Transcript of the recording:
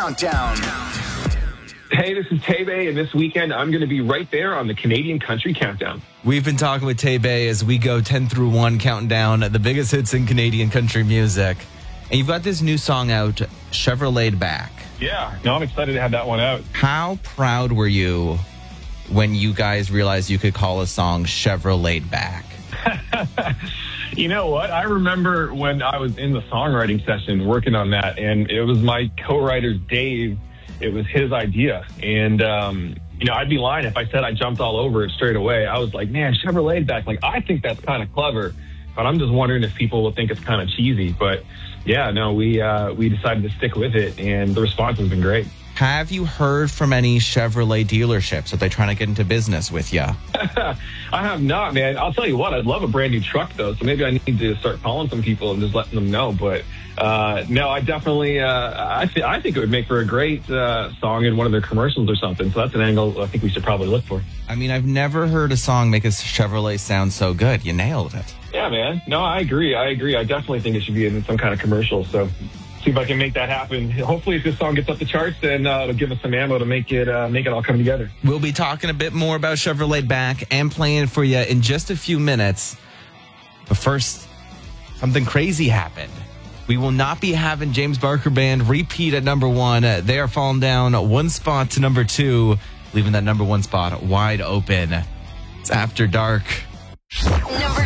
Countdown. Hey, this is Tay-Bay, and this weekend I'm going to be right there on the Canadian Country Countdown. We've been talking with Tay-Bay as we go 10 through 1, counting down the biggest hits in Canadian country music. And you've got this new song out, Chevrolet Back. Yeah, no, I'm excited to have that one out. How proud were you when you guys realized you could call a song Chevrolet Back? You know what? I remember when I was in the songwriting session working on that, and it was my co-writer, Dave. It was his idea. And, I'd be lying if I said I jumped all over it straight away. I was like, man, Chevrolet Back. Like, I think that's kind of clever, but I'm just wondering if people will think it's kind of cheesy. But, yeah, no, we decided to stick with it, and the response has been great. Have you heard from any Chevrolet dealerships? Are they trying to get into business with you? I have not, man. I'll tell you what, I'd love a brand new truck, though. So maybe I need to start calling some people and just letting them know. But no, I definitely, I think it would make for a great song in one of their commercials or something. So that's an angle I think we should probably look for. I mean, I've never heard a song make a Chevrolet sound so good. You nailed it. Yeah, man. No, I agree. I definitely think it should be in some kind of commercial. So see if I can make that happen. Hopefully, if this song gets up the charts, then it'll give us some ammo to make it all come together. We'll be talking a bit more about Chevrolet Back and playing it for you in just a few minutes. But first, something crazy happened. We will not be having James Barker Band repeat at number 1. They are falling down one spot to number 2, leaving that number 1 spot wide open. It's After Dark. Number